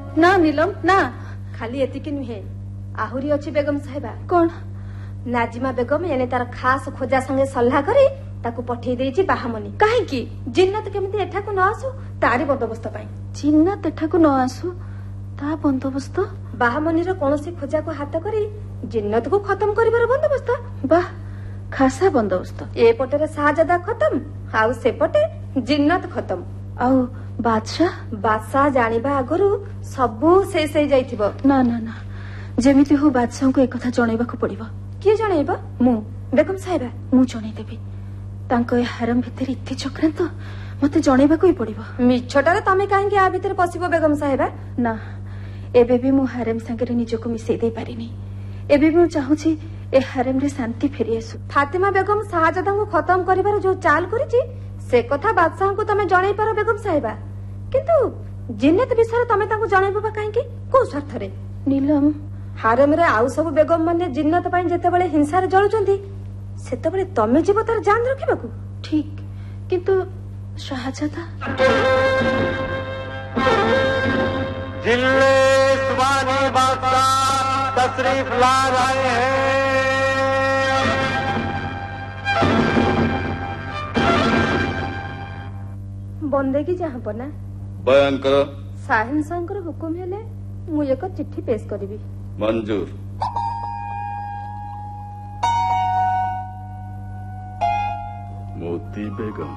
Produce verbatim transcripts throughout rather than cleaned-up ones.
ना नीलम ना खाली एतिकी नुहे आहुरी अच्छी बेगम साहेबा कौन नाजिमा बेगम एने तार खास खोजा संगे सल्ला करी ताकू पठेई देइछि बाहामनी काहेकि जिन्नत केमिति एठाकू न आसु तारी बंदोबस्त पाई जिन्नत एठाकू न आसु ता बंदोबस्त बाहामनीर कोनोसी खोजा को हाथ करी जिन्नत को खत्म करिबार बंदोबस्त वाह खासा बंदोबस्त ए पटेरे शाहजादा खत्म आउ से पटे जिन्नत खत्म आउ बादशाह बादशाह जानिबा आगरु सबु शेष हो जाइथिबो ना ना ना जेमिति हो बादशाह को एक कथा जणैबा को पड़िबो के जणैबो मु बेगम साहेबा मु जणै देबी तांको ए हारम भितर इति चक्रांत मते जणैबा को ही पड़िबो मिछटारे तमे काहेकि आ भितर पसिबो बेगम साहेबा ना एबे भी मु हारम संगे निजको मिसै दे पारिनी एबे भी चाहूची ए हारम रे शांति फेरी आसु फातिमा बेगम शाहजादा को खत्म करिबार जो चाल करिछि से कथा बादशाह को तमे जणै पारो बेगम साहेबा किंतु जिन्नत विषय तमे ताको जणैबो काहेकि को स्वार्थ रे नीलम हारम रे आउ सब बेगम माने जिन्नत पई जेते बेले हिंसा रे जळुचंती सेते बेले तमे जीव तार जान रखिबाकू ठीक किंतु शाहजादा जिले सुबानी बादशाह तशरीफ ला रहे हैं। बंदेगी जहां पना बयान करो। साहिन सांकर हुकुम हेले मु एक चिट्ठी पेश करिबी। मंजूर। मोती बेगम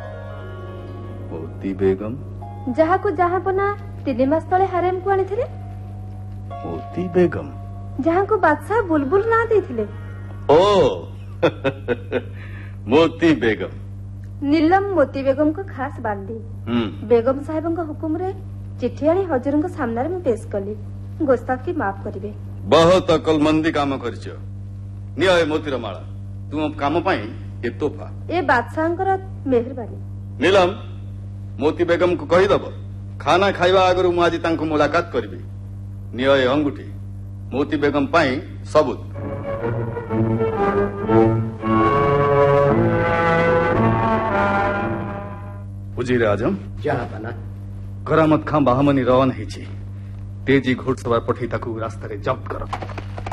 मोती बेगम जहा को जहां पना तीन मास तले हारेम को आनी थिले। मोती बेगम जहां को बादशाह बुलबुल ना देथिले। ओ मोती बेगम नीलम मोती बेगम को खास बांधी हम्म बेगम साहेब का हुकुम रे चिट्ठी आनी हजर सामने में पेश कली गोस्ताखी माफ करिवे। बहुत अकलमंदी काम करछो। निय मोतीर माला तुम काम पाई ए तोहफा ए बादशाह मेहरबानी। नीलम मोती बेगम को कही दब खाना खाइबा आगरु मु आज तांको मुलाकात करबी। निय अंगूठी मोती बेगम पाई सबूत। वजीर आजम जहां करामत खां बाहामनी रवाना हेछि तेजी घोड़सवार पठेई ताकू रास्ता रे जब्त करो।